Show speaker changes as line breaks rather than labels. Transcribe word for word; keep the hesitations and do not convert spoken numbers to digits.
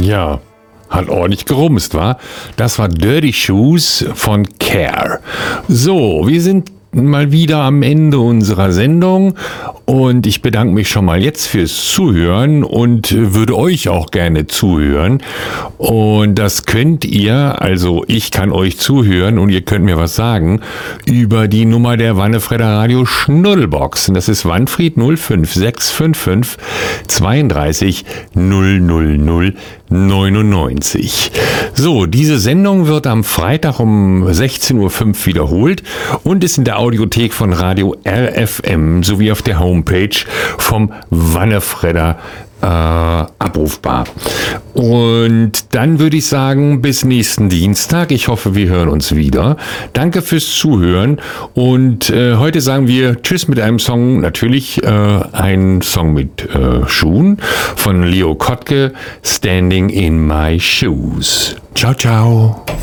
Ja, hat ordentlich gerumst, wa? Das war Dirty Shoes von Care. So, wir sind mal wieder am Ende unserer Sendung und ich bedanke mich schon mal jetzt fürs Zuhören und würde euch auch gerne zuhören. Und das könnt ihr, also ich kann euch zuhören und ihr könnt mir was sagen, über die Nummer der Wannefredder Radio Schnuddelbox. Und das ist Wanfried null fünf sechs fünf fünf zweiunddreißig null null null neunundneunzig. So, diese Sendung wird am Freitag um sechzehn Uhr fünf wiederholt und ist in der Audiothek von Radio R F M sowie auf der Homepage vom Wannefredder äh, abrufbar. Und dann würde ich sagen, bis nächsten Dienstag. Ich hoffe, wir hören uns wieder. Danke fürs Zuhören und äh, heute sagen wir Tschüss mit einem Song, natürlich äh, ein Song mit äh, Schuhen von Leo Kottke, Standing in My Shoes. Ciao, ciao.